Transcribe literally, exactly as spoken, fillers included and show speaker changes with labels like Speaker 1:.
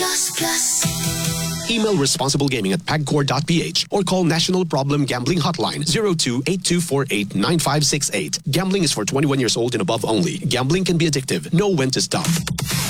Speaker 1: Plus Plus.
Speaker 2: Email responsiblegaming at pagcor dot p h or call National Problem Gambling Hotline zero two eight two four eight nine five six eight. Gambling is for twenty-one years old and above only. Gambling can be addictive. Know when to stop.